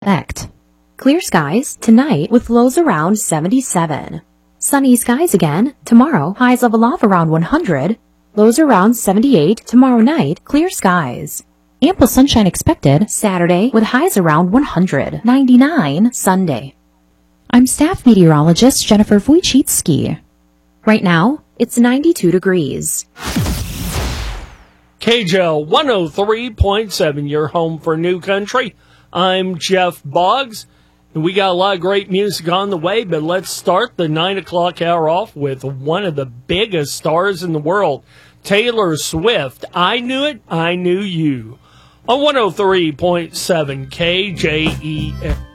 Expect. Clear skies tonight with lows around 77. Sunny skies again tomorrow, highs level off around 100. Lows around 78 tomorrow night, clear skies. Ample sunshine expected Saturday with highs around 100. 99 Sunday. I'm staff meteorologist Jennifer Wojcicki. Right now, it's 92 degrees. KJL 103.7, your home for New Country. I'm Jeff Boggs, and we got a lot of great music on the way, but let's start the 9 o'clock hour off with one of the biggest stars in the world, Taylor Swift. I Knew It, I Knew You. On 103.7 KJEL.